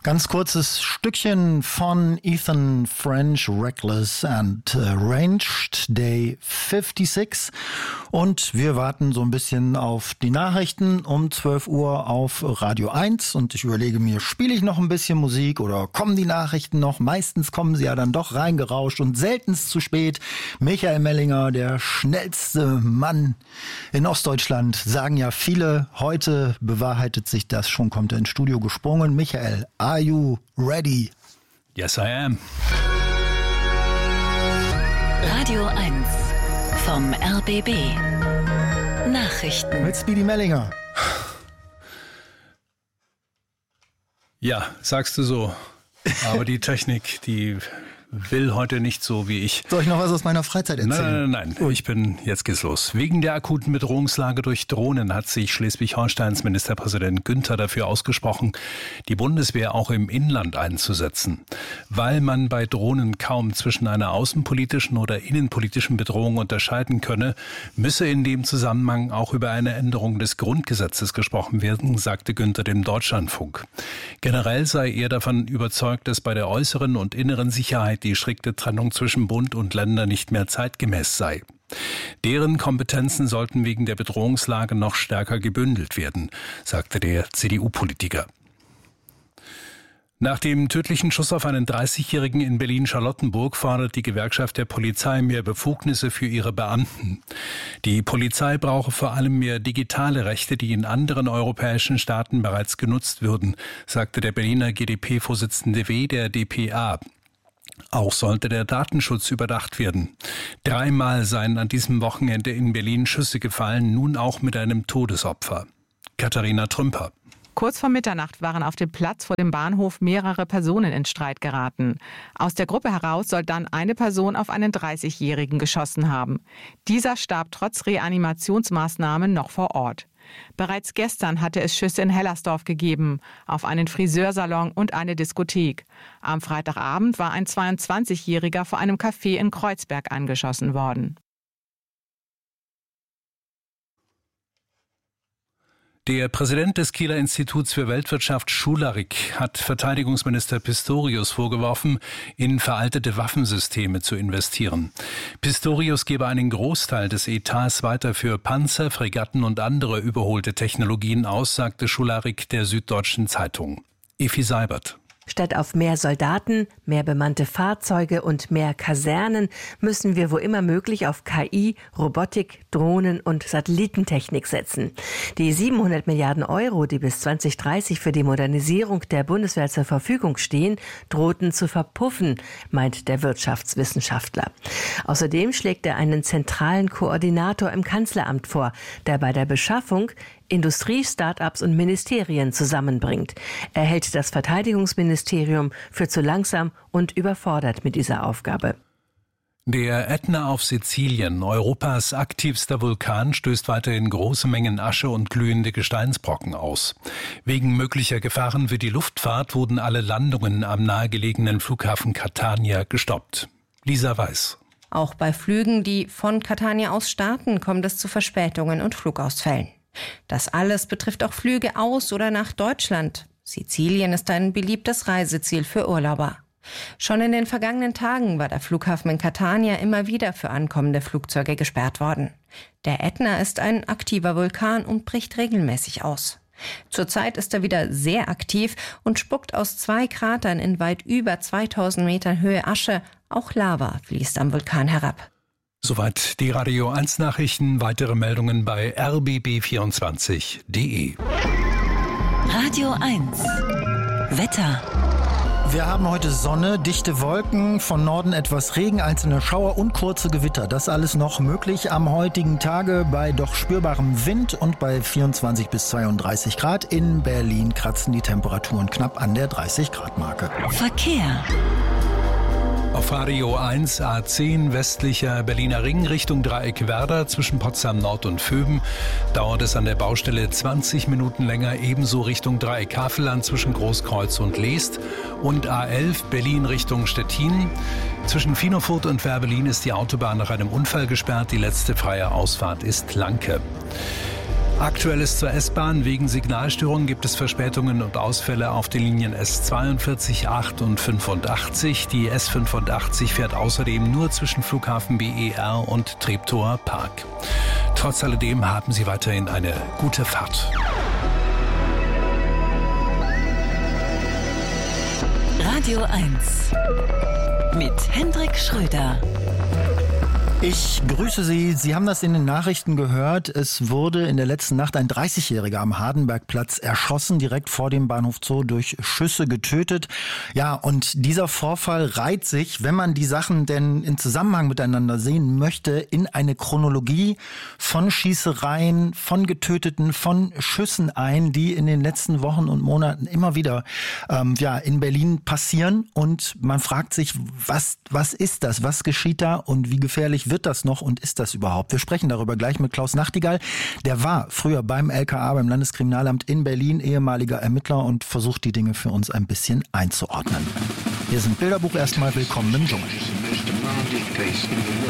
Ganz kurzes Stückchen von Ethan French, Reckless and Ranged, Day 56. Und wir warten so ein bisschen auf die Nachrichten um 12 Uhr auf Radio 1. Und ich überlege mir, spiele ich noch ein bisschen Musik oder kommen die Nachrichten noch? Meistens kommen sie ja dann doch reingerauscht und seltenst zu spät. Michael Mellinger, der schnellste Mann in Ostdeutschland, sagen ja viele. Heute bewahrheitet sich das schon, kommt er ins Studio gesprungen. Michael, are you ready? Yes, I am. Radio 1 vom RBB. Nachrichten. Mit Speedy Mellinger. Ja, sagst du so. Aber die Technik, die will heute nicht so wie ich. Soll ich noch was aus meiner Freizeit erzählen? Nein. Jetzt geht's los. Wegen der akuten Bedrohungslage durch Drohnen hat sich Schleswig-Holsteins Ministerpräsident Günther dafür ausgesprochen, die Bundeswehr auch im Inland einzusetzen. Weil man bei Drohnen kaum zwischen einer außenpolitischen oder innenpolitischen Bedrohung unterscheiden könne, müsse in dem Zusammenhang auch über eine Änderung des Grundgesetzes gesprochen werden, sagte Günther dem Deutschlandfunk. Generell sei er davon überzeugt, dass bei der äußeren und inneren Sicherheit die strikte Trennung zwischen Bund und Ländern nicht mehr zeitgemäß sei. Deren Kompetenzen sollten wegen der Bedrohungslage noch stärker gebündelt werden, sagte der CDU-Politiker. Nach dem tödlichen Schuss auf einen 30-Jährigen in Berlin-Charlottenburg fordert die Gewerkschaft der Polizei mehr Befugnisse für ihre Beamten. Die Polizei brauche vor allem mehr digitale Rechte, die in anderen europäischen Staaten bereits genutzt würden, sagte der Berliner GdP-Vorsitzende W. der dpa. Auch sollte der Datenschutz überdacht werden. 3-mal seien an diesem Wochenende in Berlin Schüsse gefallen, nun auch mit einem Todesopfer. Katharina Trümper. Kurz vor Mitternacht waren auf dem Platz vor dem Bahnhof mehrere Personen in Streit geraten. Aus der Gruppe heraus soll dann eine Person auf einen 30-Jährigen geschossen haben. Dieser starb trotz Reanimationsmaßnahmen noch vor Ort. Bereits gestern hatte es Schüsse in Hellersdorf gegeben, auf einen Friseursalon und eine Diskothek. Am Freitagabend war ein 22-Jähriger vor einem Café in Kreuzberg angeschossen worden. Der Präsident des Kieler Instituts für Weltwirtschaft, Schularik, hat Verteidigungsminister Pistorius vorgeworfen, in veraltete Waffensysteme zu investieren. Pistorius gebe einen Großteil des Etats weiter für Panzer, Fregatten und andere überholte Technologien aus, sagte Schularik der Süddeutschen Zeitung. Effi Seibert. Statt auf mehr Soldaten, mehr bemannte Fahrzeuge und mehr Kasernen müssen wir wo immer möglich auf KI, Robotik, Drohnen und Satellitentechnik setzen. Die 700 Milliarden Euro, die bis 2030 für die Modernisierung der Bundeswehr zur Verfügung stehen, drohten zu verpuffen, meint der Wirtschaftswissenschaftler. Außerdem schlägt er einen zentralen Koordinator im Kanzleramt vor, der bei der Beschaffung Industrie, Start-ups und Ministerien zusammenbringt. Er hält das Verteidigungsministerium für zu langsam und überfordert mit dieser Aufgabe. Der Ätna auf Sizilien, Europas aktivster Vulkan, stößt weiterhin große Mengen Asche und glühende Gesteinsbrocken aus. Wegen möglicher Gefahren für die Luftfahrt wurden alle Landungen am nahegelegenen Flughafen Catania gestoppt. Lisa Weiß. Auch bei Flügen, die von Catania aus starten, kommt es zu Verspätungen und Flugausfällen. Das alles betrifft auch Flüge aus oder nach Deutschland. Sizilien ist ein beliebtes Reiseziel für Urlauber. Schon in den vergangenen Tagen war der Flughafen in Catania immer wieder für ankommende Flugzeuge gesperrt worden. Der Ätna ist ein aktiver Vulkan und bricht regelmäßig aus. Zurzeit ist er wieder sehr aktiv und spuckt aus 2 Kratern in weit über 2000 Metern Höhe Asche. Auch Lava fließt am Vulkan herab. Soweit die Radio 1 Nachrichten. Weitere Meldungen bei rbb24.de. Radio 1 Wetter. Wir haben heute Sonne, dichte Wolken, von Norden etwas Regen, einzelne Schauer und kurze Gewitter. Das alles noch möglich am heutigen Tage bei doch spürbarem Wind und bei 24 bis 32 Grad. In Berlin kratzen die Temperaturen knapp an der 30-Grad-Marke. Verkehr. Auf Radio 1 A10 westlicher Berliner Ring Richtung Dreieck Werder zwischen Potsdam Nord und Vöben dauert es an der Baustelle 20 Minuten länger, ebenso Richtung Dreieck Havelland zwischen Großkreuz und Leest und A11 Berlin Richtung Stettin. Zwischen Finofurt und Fährberlin ist die Autobahn nach einem Unfall gesperrt, die letzte freie Ausfahrt ist Lanke. Aktuelles zur S-Bahn. Wegen Signalstörungen gibt es Verspätungen und Ausfälle auf den Linien S42, 8 und 85. Die S85 fährt außerdem nur zwischen Flughafen BER und Treptower Park. Trotz alledem haben Sie weiterhin eine gute Fahrt. Radio 1 mit Hendrik Schröder. Ich grüße Sie. Sie haben das in den Nachrichten gehört. Es wurde in der letzten Nacht ein 30-Jähriger am Hardenbergplatz erschossen, direkt vor dem Bahnhof Zoo durch Schüsse getötet. Ja, und dieser Vorfall reiht sich, wenn man die Sachen denn in Zusammenhang miteinander sehen möchte, in eine Chronologie von Schießereien, von Getöteten, von Schüssen ein, die in den letzten Wochen und Monaten immer wieder in Berlin passieren. Und man fragt sich, was ist das? Was geschieht da und wie gefährlich wird das noch und ist das überhaupt? Wir sprechen darüber gleich mit Klaus Nachtigall. Der war früher beim LKA, beim Landeskriminalamt in Berlin, ehemaliger Ermittler und versucht die Dinge für uns ein bisschen einzuordnen. Hier sind Bilderbuch erstmal. Willkommen im Dschungel.